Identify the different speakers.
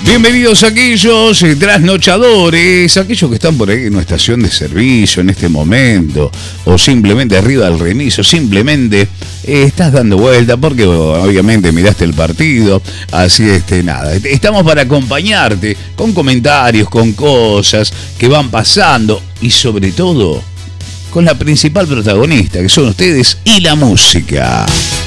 Speaker 1: Bienvenidos a aquellos trasnochadores, aquellos que están por ahí en una estación de servicio en este momento, o simplemente arriba del remis, o simplemente estás dando vuelta porque obviamente miraste el partido. Así nada, estamos para acompañarte con comentarios, con cosas que van pasando y sobre todo con la principal protagonista, que son ustedes y la música.